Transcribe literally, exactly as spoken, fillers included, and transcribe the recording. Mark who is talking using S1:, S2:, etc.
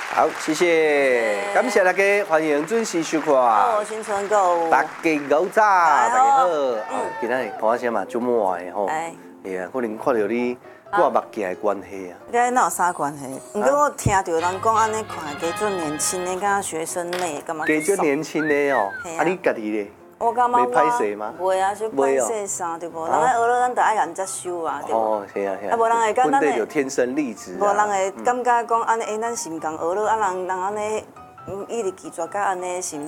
S1: 好，谢谢，感谢大家，欢迎准时收看。
S2: 好，新春购。
S1: 大家早早，大家好。嗯，今仔日看声嘛，足满的吼。哎。係啊，可能看到你挂目镜的关系啊。
S2: 跟那有啥关系？不过我听到人讲安尼看，加做年轻的，敢学生妹，干嘛？
S1: 加做年轻的哦。啊，你家己咧？
S2: 我感觉我
S1: 袂歹势吗？
S2: 袂啊，就歹势啥对无？人咧学了，咱就爱人接受啊，对无？
S1: 哦，是啊，是啊。
S2: 啊，无人会讲咱
S1: 的就天生丽质。
S2: 无人会感觉讲安尼，哎，咱是毋共学了，啊人人安尼，伊直拒绝甲安尼，是毋